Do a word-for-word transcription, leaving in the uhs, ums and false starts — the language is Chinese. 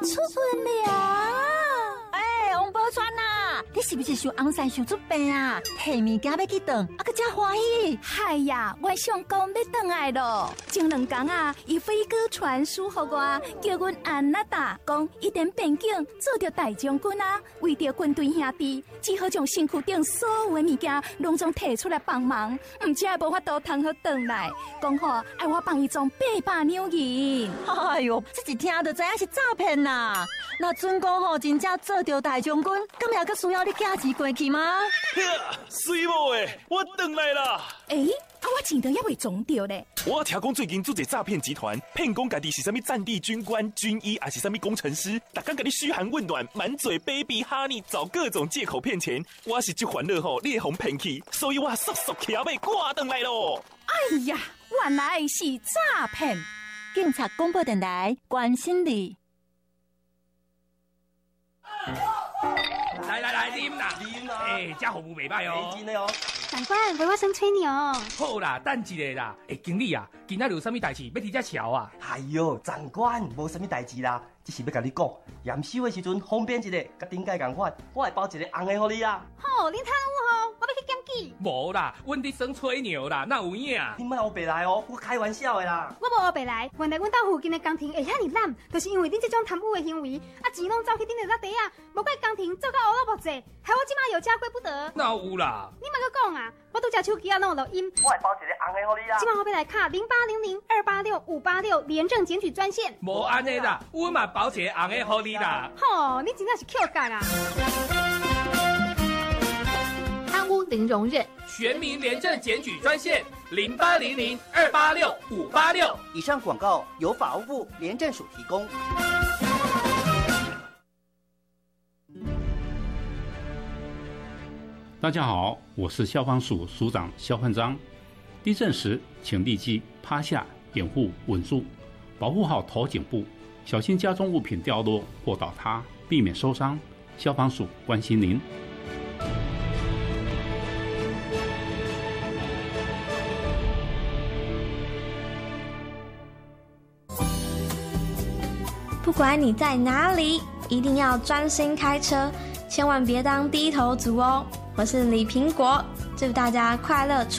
出门了！ 哎，王宝钏呐，你是不是想红山想出病啊？提物件要去转，啊个真欢喜！ 嗨呀，我想讲要转来咯。前两天啊，伊飞哥传书给我，叫阮安娜达讲，一点变境做着大将军啊，为着军队兄弟，只好将身躯顶所有的物件拢总摕出来帮忙，唔只系无法度通好转来，讲好爱我帮伊装八百两银。 哎呦，这一听就知影是诈骗啦！那准讲吼，真正做着大将军，咁也阁需要你寄钱过去吗？ 水某诶，我转来啦！ 诶、欸，啊，我钱都还未装着咧。 我听讲最近做一诈骗集团，骗讲家己是啥物战地军官、军医，还是啥物工程师，逐天甲你嘘寒问暖，满嘴 baby honey， 找各种借口骗钱。我是这烦恼吼，你会互骗去，所以我速速骑马赶转来咯。 哎呀，原来是诈骗！ 警察广播电台关心你。 来来来，啉啦，啉啦！哎，这服务袂歹哦， 真的哦。长官，陪我生吹牛。 好啦，等一下啦。哎，经理啊，今仔有啥物代志要提这桥啊？ 哎呦，长官，无啥物代志啦，只是要甲你讲，验收的时阵方便一个，甲顶届共款，我会包一个红的给你啦。 好，你贪污吼，我要去检举。 无啦，阮伫生吹牛啦，哪有影？ 你莫黑白来哦，我开玩笑的啦。 我无黑白来，原来阮家附近的工程会遐尼烂，就是因为恁这种贪污的行为，啊钱拢走去恁的落地啊，无怪工程做到乌落木济，害我即马有家归不得。 哪有啦？ 你莫搁讲啊，我拄只手机啊弄录音。 我会包一个红的给你啦。 即马我要来卡零八零零二八六五八六廉政检举专线。 无安尼啦，阮嘛包一个红的给你啦。 吼，你真正是 Q 干啊！ 贪污零容忍， 全民廉政检举专线零八零零二八六五八六。 以上广告由法务部廉政署提供。 大家好，我是消防署署长肖焕章。地震时，请立即趴下，掩护稳住，保护好头颈部，小心家中物品掉落或倒塌，避免受伤。消防署关心您。 不管你在哪里，一定要专心开车，千万别当低头族哦。我是李苹果，祝大家快乐出